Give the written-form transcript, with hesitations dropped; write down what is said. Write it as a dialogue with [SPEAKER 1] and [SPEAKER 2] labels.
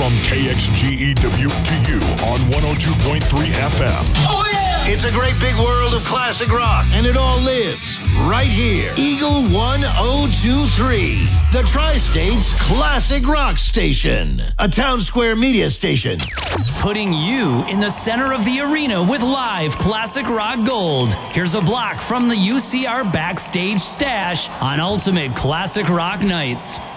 [SPEAKER 1] From KXGEW to you on 102.3 FM.
[SPEAKER 2] Oh, yeah! It's a great big world of classic rock, and it all lives right here. Eagle 1023, the Tri-State's classic rock station. A Town Square media station.
[SPEAKER 3] Putting you in the center of the arena with live classic rock gold. Here's a block from the UCR backstage stash on Ultimate Classic Rock Nights.